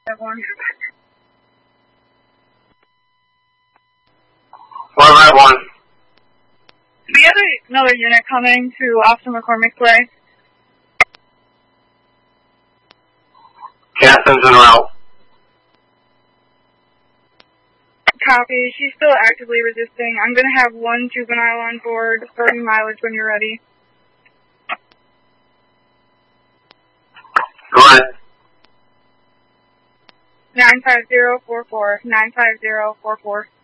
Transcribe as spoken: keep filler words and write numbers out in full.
one. One right one. We have another unit coming to Austin McCormick's way. Catherine's en route. Copy. She's still actively resisting. I'm going to have one juvenile on board, starting mileage when you're ready. Go ahead. nine five zero four four, nine five zero four four.